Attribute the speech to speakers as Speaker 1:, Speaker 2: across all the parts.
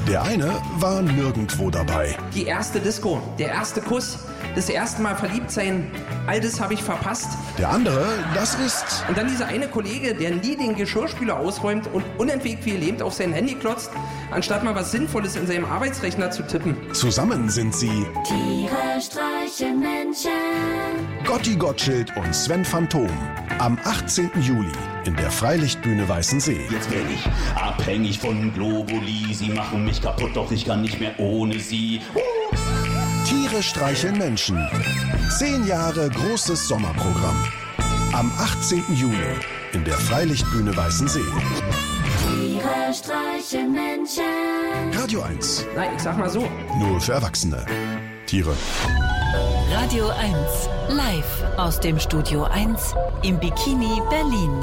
Speaker 1: Der eine war nirgendwo dabei.
Speaker 2: Die erste Disco, der erste Kuss, das erste Mal verliebt sein, all das habe ich verpasst.
Speaker 1: Der andere, das ist...
Speaker 2: Und dann dieser eine Kollege, der nie den Geschirrspüler ausräumt und unentwegt wie gelähmt auf sein Handy klotzt, anstatt mal was Sinnvolles in seinem Arbeitsrechner zu tippen.
Speaker 1: Zusammen sind sie
Speaker 3: Tiere streichen Menschen.
Speaker 1: Gotti Gottschild und Sven Phantom. Am 18. Juli in der Freilichtbühne Weißensee.
Speaker 4: Jetzt bin ich abhängig von Globuli. Sie machen mich kaputt, doch ich kann nicht mehr ohne sie.
Speaker 1: Tiere streicheln Menschen. 10 Jahre großes Sommerprogramm. Am 18. Juli in der Freilichtbühne Weißensee.
Speaker 3: Tiere streichen Menschen.
Speaker 1: Radio 1.
Speaker 2: Nein, ich sag mal so.
Speaker 1: Nur für Erwachsene. Tiere.
Speaker 5: Radio 1, live aus dem Studio 1 im Bikini Berlin.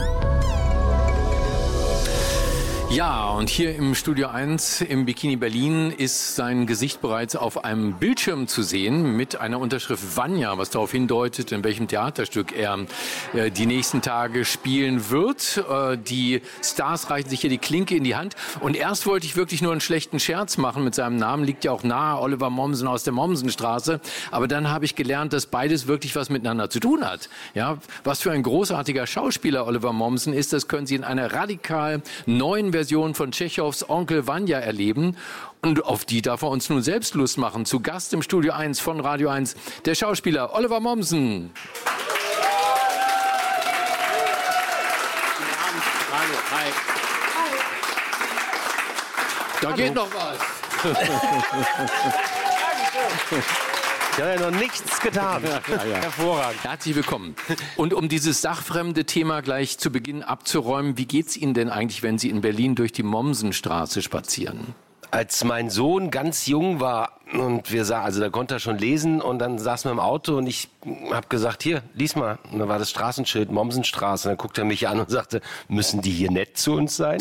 Speaker 6: Ja, und hier im Studio 1 im Bikini Berlin ist sein Gesicht bereits auf einem Bildschirm zu sehen mit einer Unterschrift Vanya, was darauf hindeutet, in welchem Theaterstück er die nächsten Tage spielen wird. Die Stars reichen sich hier die Klinke in die Hand. Und erst wollte ich wirklich nur einen schlechten Scherz machen. Mit seinem Namen liegt ja auch nahe, Oliver Mommsen aus der Mommsenstraße. Aber dann habe ich gelernt, dass beides wirklich was miteinander zu tun hat. Ja, was für ein großartiger Schauspieler Oliver Mommsen ist, das können Sie in einer radikal neuen Version von Tschechows Onkel Vanya erleben. Und auf die darf er uns nun selbst Lust machen. Zu Gast im Studio 1 von Radio 1, der Schauspieler Oliver Mommsen. Hi. Da geht noch was.
Speaker 7: Ich habe ja noch nichts getan.
Speaker 6: Ja.
Speaker 7: Hervorragend.
Speaker 6: Herzlich willkommen. Und um dieses sachfremde Thema gleich zu Beginn abzuräumen, wie geht's Ihnen denn eigentlich, wenn Sie in Berlin durch die Mommsenstraße spazieren?
Speaker 7: Als mein Sohn ganz jung war und da konnte er schon lesen und dann saßen wir im Auto und ich habe gesagt, hier, lies mal. Und dann war das Straßenschild Mommsenstraße und dann guckte er mich an und sagte, müssen die hier nett zu uns sein?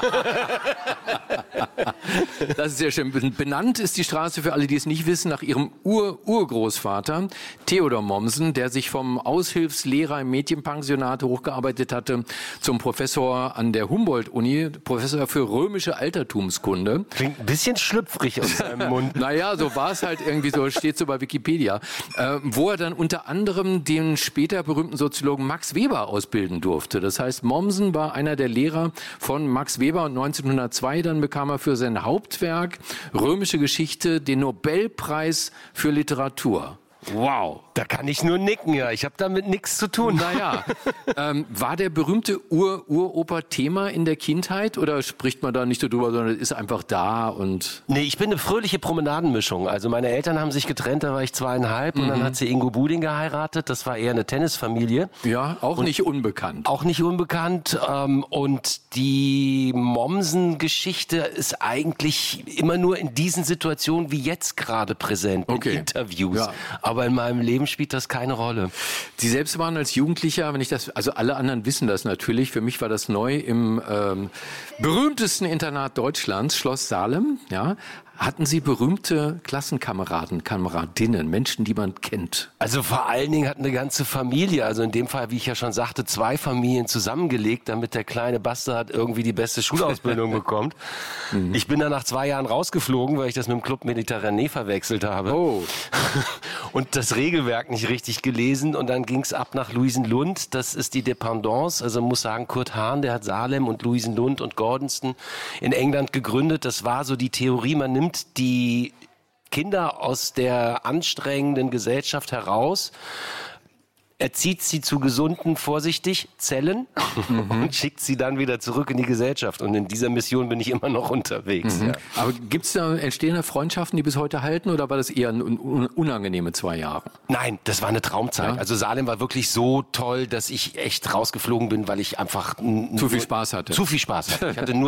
Speaker 6: Das ist sehr schön. Benannt ist die Straße für alle, die es nicht wissen, nach ihrem Urgroßvater Theodor Mommsen, der sich vom Aushilfslehrer im Mädchenpensionat hochgearbeitet hatte zum Professor an der Humboldt-Uni, Professor für römische Altertumskunde.
Speaker 7: Klingt ein bisschen schlüpfrig aus seinem Mund.
Speaker 6: Naja, so war es halt irgendwie so, steht so bei Wikipedia. Wo er dann unter anderem den später berühmten Soziologen Max Weber ausbilden durfte. Das heißt, Mommsen war einer der Lehrer von Max Weber und 1902 dann bekam er für sein Hauptwerk Römische Geschichte den Nobelpreis für Literatur. Wow.
Speaker 7: Da kann ich nur nicken, ja. Ich habe damit nichts zu tun.
Speaker 6: Naja, war der berühmte Uropa Thema in der Kindheit oder spricht man da nicht so drüber, sondern ist einfach da und...
Speaker 7: Nee, ich bin eine fröhliche Promenadenmischung. Also meine Eltern haben sich getrennt, da war ich 2,5 und dann hat sie Ingo Buding geheiratet. Das war eher eine Tennisfamilie.
Speaker 6: Ja, auch nicht unbekannt.
Speaker 7: Auch nicht unbekannt. Und die Mommsen-Geschichte ist eigentlich immer nur in diesen Situationen wie jetzt gerade präsent, in Interviews. Ja. Aber in meinem Leben spielt das keine Rolle.
Speaker 6: Sie selbst waren als Jugendlicher, also alle anderen wissen das natürlich, für mich war das neu, im berühmtesten Internat Deutschlands, Schloss Salem, ja. Hatten Sie berühmte Klassenkameraden, Kameradinnen, Menschen, die man kennt?
Speaker 7: Also vor allen Dingen hat eine ganze Familie, also in dem Fall, wie ich ja schon sagte, 2 Familien zusammengelegt, damit der kleine Bastard irgendwie die beste Schulausbildung bekommt. Ich bin dann nach 2 Jahren rausgeflogen, weil ich das mit dem Club Mediterranee verwechselt habe.
Speaker 6: Oh.
Speaker 7: Und das Regelwerk nicht richtig gelesen und dann ging es ab nach Louisenlund. Das ist die Dependance, also man muss sagen, Kurt Hahn, der hat Salem und Louisenlund und Gordonston in England gegründet. Das war so die Theorie, man nimmt die Kinder aus der anstrengenden Gesellschaft heraus, erzieht sie zu gesunden, vorsichtig, Zellen und schickt sie dann wieder zurück in die Gesellschaft. Und in dieser Mission bin ich immer noch unterwegs. Ja.
Speaker 6: Aber entstehen da Freundschaften, die bis heute halten, oder war das eher unangenehme 2 Jahre?
Speaker 7: Nein, das war eine Traumzeit. Ja? Also Salem war wirklich so toll, dass ich echt rausgeflogen bin, weil ich einfach
Speaker 6: zu viel Spaß hatte.
Speaker 7: Zu viel Spaß hatte. Ich hatte nur